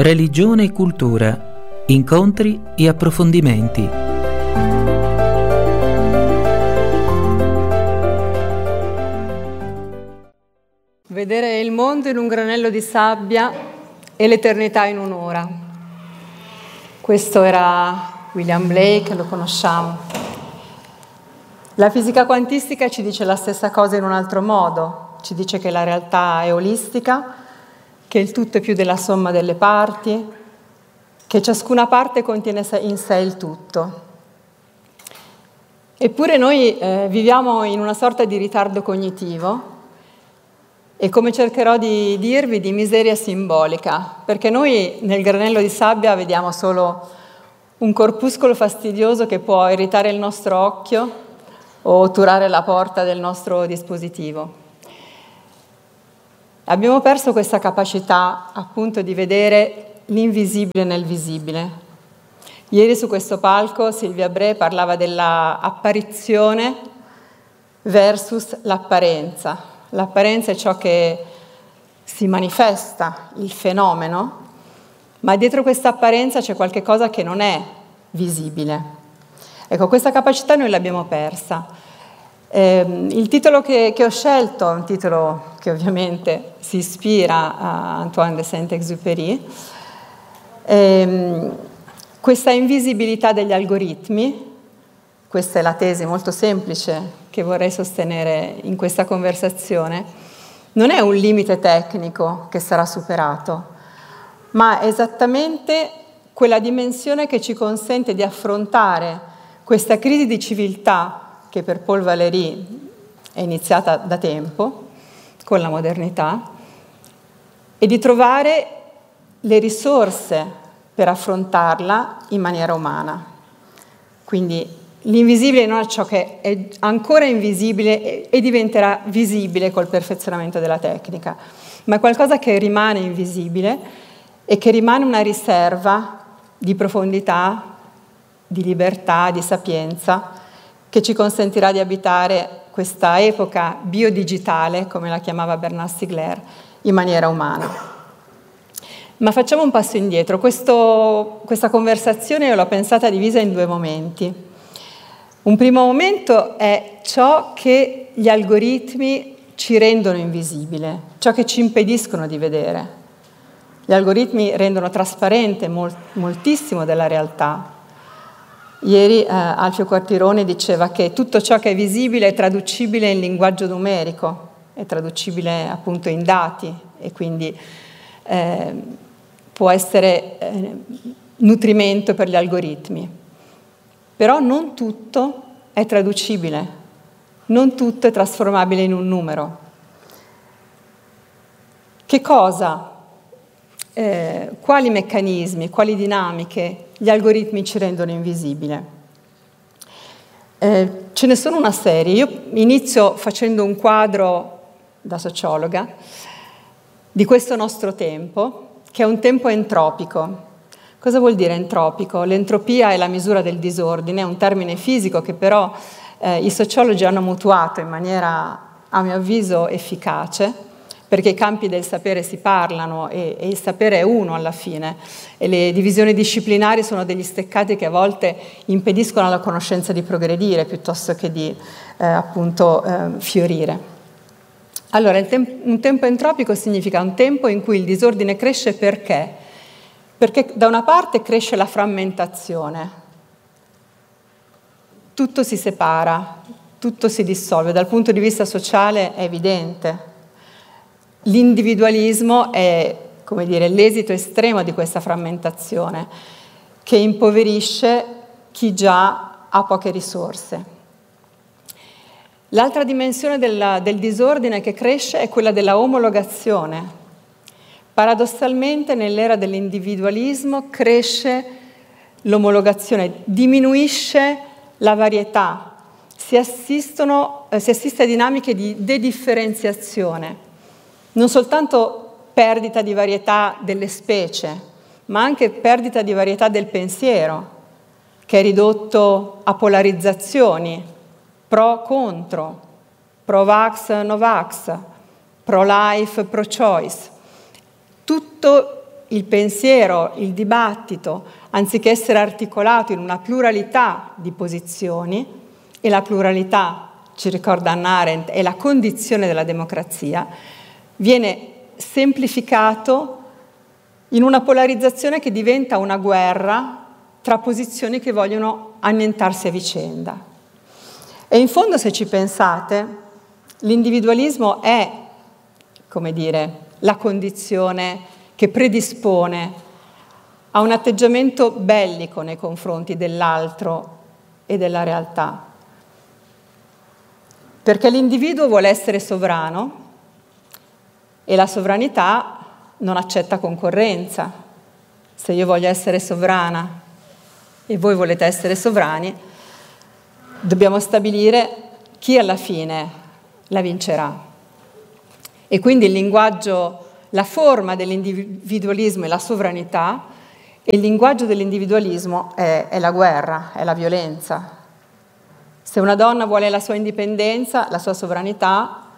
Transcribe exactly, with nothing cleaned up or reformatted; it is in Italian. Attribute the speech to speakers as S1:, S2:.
S1: religione e cultura, incontri e approfondimenti.
S2: Vedere il mondo in un granello di sabbia e l'eternità in un'ora. Questo era William Blake, lo conosciamo. La fisica quantistica ci dice la stessa cosa in un altro modo, ci dice che la realtà è olistica, che il tutto è più della somma delle parti, che ciascuna parte contiene in sé il tutto. Eppure noi eh, viviamo in una sorta di ritardo cognitivo e, come cercherò di dirvi, di miseria simbolica, perché noi nel granello di sabbia vediamo solo un corpuscolo fastidioso che può irritare il nostro occhio o otturare la porta del nostro dispositivo. Abbiamo perso questa capacità appunto di vedere l'invisibile nel visibile. Ieri su questo palco Silvia Bre parlava della apparizione versus l'apparenza. L'apparenza è ciò che si manifesta, il fenomeno, ma dietro questa apparenza c'è qualche cosa che non è visibile. Ecco, questa capacità noi l'abbiamo persa. Eh, il titolo che, che ho scelto è un titolo che ovviamente si ispira a Antoine de Saint-Exupéry. Eh, questa invisibilità degli algoritmi, questa è la tesi molto semplice che vorrei sostenere in questa conversazione, non è un limite tecnico che sarà superato, ma è esattamente quella dimensione che ci consente di affrontare questa crisi di civiltà che per Paul Valéry è iniziata da tempo, con la modernità, e di trovare le risorse per affrontarla in maniera umana. Quindi l'invisibile non è ciò che è ancora invisibile e diventerà visibile col perfezionamento della tecnica, ma è qualcosa che rimane invisibile e che rimane una riserva di profondità, di libertà, di sapienza, che ci consentirà di abitare questa epoca biodigitale, come la chiamava Bernard Stiegler, in maniera umana. Ma facciamo un passo indietro. Questo, questa conversazione io l'ho pensata divisa in due momenti. Un primo momento è ciò che gli algoritmi ci rendono invisibile, ciò che ci impediscono di vedere. Gli algoritmi rendono trasparente mol- moltissimo della realtà. Ieri eh, Alfio Quartironi diceva che tutto ciò che è visibile è traducibile in linguaggio numerico, è traducibile appunto in dati e quindi eh, può essere eh, nutrimento per gli algoritmi. Però non tutto è traducibile, non tutto è trasformabile in un numero. Che cosa, eh, quali meccanismi, quali dinamiche gli algoritmi ci rendono invisibile? Eh, ce ne sono una serie. Io inizio facendo un quadro da sociologa di questo nostro tempo, che è un tempo entropico. Cosa vuol dire entropico? L'entropia è la misura del disordine, è un termine fisico che però eh, i sociologi hanno mutuato in maniera, a mio avviso, efficace, perché i campi del sapere si parlano e, e il sapere è uno alla fine, e le divisioni disciplinari sono degli steccati che a volte impediscono alla conoscenza di progredire piuttosto che di eh, appunto eh, fiorire. Allora, il tem- un tempo entropico significa un tempo in cui il disordine cresce perché? Perché da una parte cresce la frammentazione, tutto si separa, tutto si dissolve, dal punto di vista sociale è evidente. L'individualismo è, come dire, l'esito estremo di questa frammentazione, che impoverisce chi già ha poche risorse. L'altra dimensione del, del disordine che cresce è quella della omologazione. Paradossalmente, nell'era dell'individualismo cresce l'omologazione, diminuisce la varietà, si assistono, eh, si assiste a dinamiche di dedifferenziazione. Non soltanto perdita di varietà delle specie, ma anche perdita di varietà del pensiero, che è ridotto a polarizzazioni, pro-contro, pro-vax, no-vax, pro-life, pro-choice. Tutto il pensiero, il dibattito, anziché essere articolato in una pluralità di posizioni, e la pluralità, ci ricorda Hannah Arendt, è la condizione della democrazia, viene semplificato in una polarizzazione che diventa una guerra tra posizioni che vogliono annientarsi a vicenda. E in fondo, se ci pensate, l'individualismo è, come dire, la condizione che predispone a un atteggiamento bellico nei confronti dell'altro e della realtà. Perché l'individuo vuole essere sovrano e la sovranità non accetta concorrenza. Se io voglio essere sovrana e voi volete essere sovrani, dobbiamo stabilire chi alla fine la vincerà. E quindi il linguaggio, la forma dell'individualismo è la sovranità, e il linguaggio dell'individualismo è, è la guerra, è la violenza. Se una donna vuole la sua indipendenza, la sua sovranità,